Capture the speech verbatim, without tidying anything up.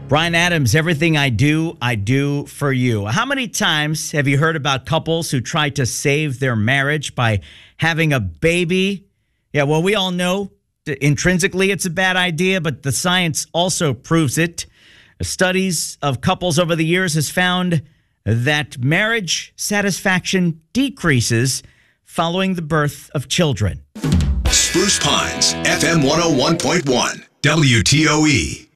Bryan Adams, everything I do, I do for you. How many times have you heard about couples who try to save their marriage by having a baby? Yeah, well, we all know intrinsically it's a bad idea, but the science also proves it. Studies of couples over the years has found that marriage satisfaction decreases following the birth of children. Spruce Pines, F M one oh one point one, W T O E.